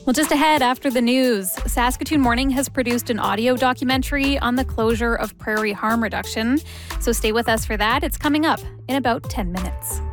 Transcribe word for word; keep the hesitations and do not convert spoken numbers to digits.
Well, just ahead after the news, Saskatoon Morning has produced an audio documentary on the closure of prairie harm reduction. So stay with us for that. It's coming up in about ten minutes.